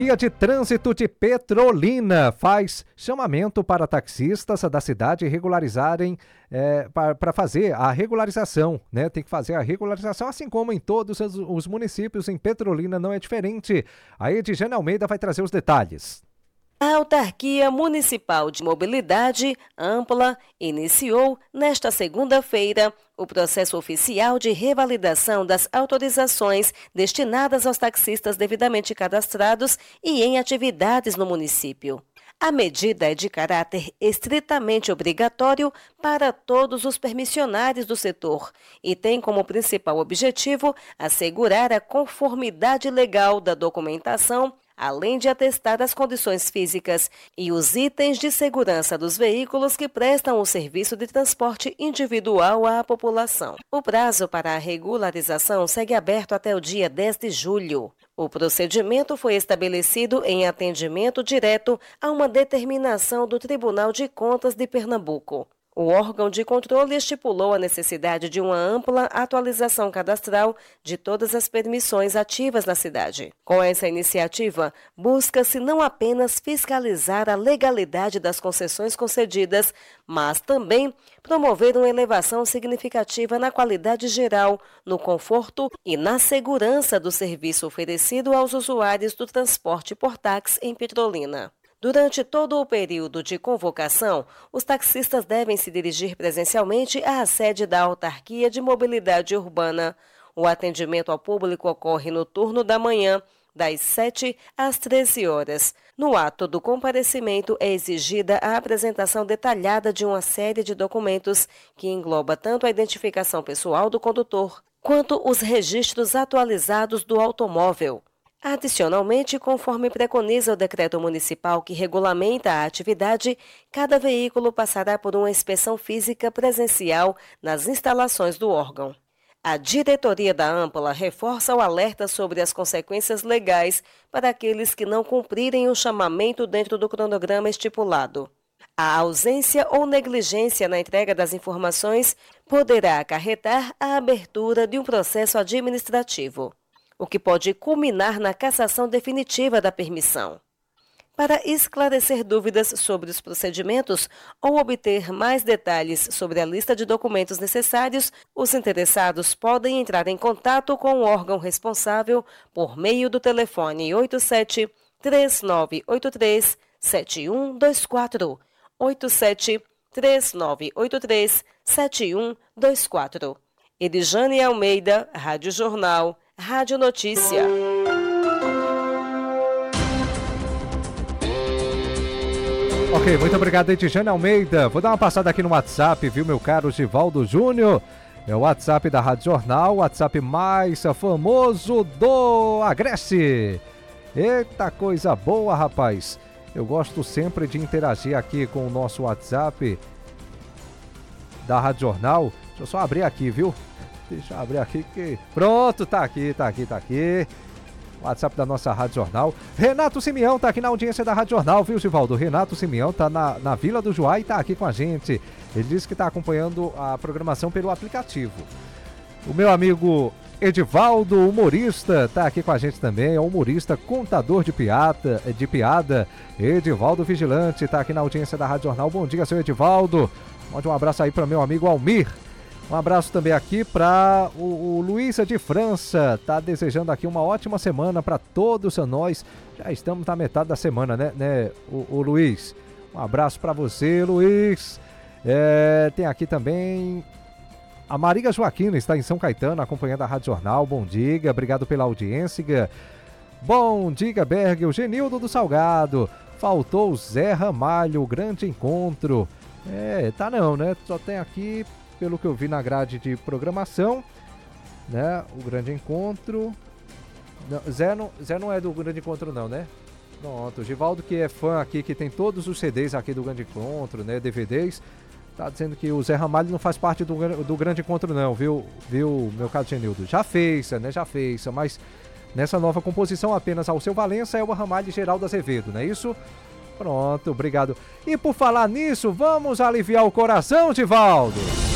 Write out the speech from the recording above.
Guia de Trânsito de Petrolina faz chamamento para taxistas da cidade regularizarem, para fazer a regularização, né? Tem que fazer a regularização, assim como em todos os municípios. Em Petrolina não é diferente. A Edjane Almeida vai trazer os detalhes. A Autarquia Municipal de Mobilidade Ampla iniciou, nesta segunda-feira, o processo oficial de revalidação das autorizações destinadas aos taxistas devidamente cadastrados e em atividades no município. A medida é de caráter estritamente obrigatório para todos os permissionários do setor e tem como principal objetivo assegurar a conformidade legal da documentação, além de atestar as condições físicas e os itens de segurança dos veículos que prestam o serviço de transporte individual à população. O prazo para a regularização segue aberto até o dia 10 de julho. O procedimento foi estabelecido em atendimento direto a uma determinação do Tribunal de Contas de Pernambuco. O órgão de controle estipulou a necessidade de uma ampla atualização cadastral de todas as permissões ativas na cidade. Com essa iniciativa, busca-se não apenas fiscalizar a legalidade das concessões concedidas, mas também promover uma elevação significativa na qualidade geral, no conforto e na segurança do serviço oferecido aos usuários do transporte por táxi em Petrolina. Durante todo o período de convocação, os taxistas devem se dirigir presencialmente à sede da Autarquia de Mobilidade Urbana. O atendimento ao público ocorre no turno da manhã, das 7 às 13 horas. No ato do comparecimento é exigida a apresentação detalhada de uma série de documentos que engloba tanto a identificação pessoal do condutor quanto os registros atualizados do automóvel. Adicionalmente, conforme preconiza o decreto municipal que regulamenta a atividade, cada veículo passará por uma inspeção física presencial nas instalações do órgão. A diretoria da Ampla reforça o alerta sobre as consequências legais para aqueles que não cumprirem o chamamento dentro do cronograma estipulado. A ausência ou negligência na entrega das informações poderá acarretar a abertura de um processo administrativo, o que pode culminar na cassação definitiva da permissão. Para esclarecer dúvidas sobre os procedimentos ou obter mais detalhes sobre a lista de documentos necessários, os interessados podem entrar em contato com o órgão responsável por meio do telefone 87-3983-7124, 87-3983-7124. Edjane Almeida, Rádio Jornal, Rádio Notícia. Ok, muito obrigado, Edjane Almeida. Vou dar uma passada aqui no WhatsApp, viu, meu caro Givaldo Júnior? É o WhatsApp da Rádio Jornal, o WhatsApp mais famoso do Agreste. Eita, coisa boa, rapaz. Eu gosto sempre de interagir aqui com o nosso WhatsApp da Rádio Jornal. Deixa eu só abrir aqui, viu? Deixa eu abrir aqui que... Pronto, tá aqui. WhatsApp da nossa Rádio Jornal. Renato Simeão tá aqui na audiência da Rádio Jornal, viu, Givaldo? Renato Simeão tá na Vila do Joá e tá aqui com a gente. Ele disse que tá acompanhando a programação pelo aplicativo. O meu amigo Edivaldo, humorista, tá aqui com a gente também. É humorista, contador de piada. Edivaldo Vigilante tá aqui na audiência da Rádio Jornal. Bom dia, seu Edivaldo. Mande um abraço aí para meu amigo Almir. Um abraço também aqui para o Luísa de França, tá desejando aqui uma ótima semana para todos nós. Já estamos na metade da semana, né, o Luiz? Um abraço para você, Luiz. Tem aqui também a Maria Joaquina, está em São Caetano, acompanhando a Rádio Jornal. Bom dia, obrigado pela audiência. Bom dia, Berg, o Genildo do Salgado. Faltou o Zé Ramalho, o grande encontro. Tá não, né? Só tem aqui... Pelo que eu vi na grade de programação, né? O grande encontro. Não, Zé não é do grande encontro, não, né? Pronto, o Givaldo, que é fã aqui, que tem todos os CDs aqui do grande encontro, né? DVDs, tá dizendo que o Zé Ramalho não faz parte do grande encontro, não, viu, meu caro Genildo? Já fez, mas nessa nova composição apenas Alceu Valença é o Ramalho e Geraldo Azevedo, não é isso? Pronto, obrigado. E por falar nisso, vamos aliviar o coração, Givaldo?